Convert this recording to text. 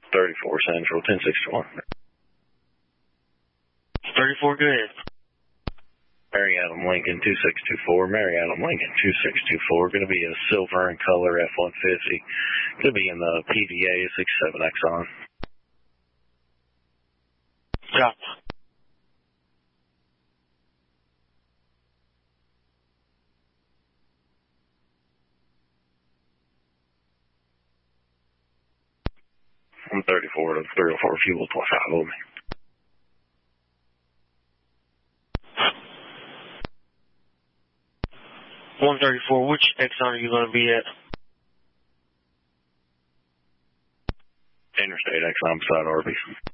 34 Central, 1061. 34, go ahead. Mary Adam Lincoln 2624, Mary Adam Lincoln 2624, going to be a silver in color F-150, going to be in the PVA 67 Exxon. Yeah. I'm 34 to 304 fuel 25 over me. $134, which Exxon are you going to be at? Interstate Exxon beside Arby's.